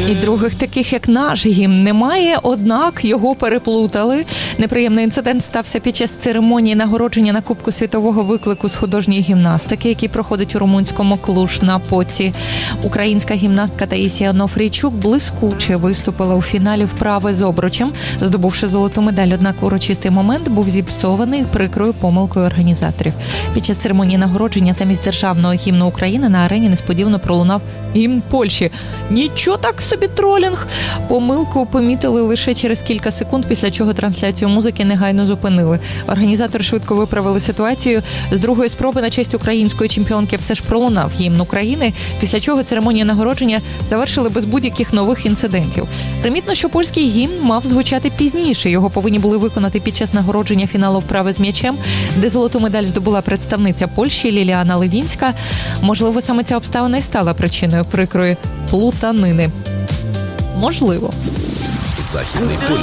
І других таких, як наш гімн, немає, однак його переплутали. Неприємний інцидент стався під час церемонії нагородження на Кубку світового виклику з художньої гімнастики, який проходить у румунському Клуж-Напоці. Українська гімнастка Таїсія Онофрійчук блискуче виступила у фіналі вправи з обручем, здобувши золоту медаль. Однак урочистий момент був зіпсований прикрою помилкою організаторів. Під час церемонії нагородження замість державного гімну України на арені несподівано пролунав гімн Польщі. Нічого так собі тролінг! Помилку помітили лише через кілька секунд, після чого трансляцію музики негайно зупинили. Організатори швидко виправили ситуацію. З другої спроби на честь української чемпіонки все ж пролунав гімн України, після чого церемонію нагородження завершили без будь-яких нових інцидентів. Примітно, що польський гімн мав звучати пізніше. Його повинні були виконати під час нагородження фіналу вправи з м'ячем, де золоту медаль здобула представниця Польщі Ліліана Левінська. Можливо, саме ця обставина і стала причиною прикрої плутанини. Можливо. Західний полюс.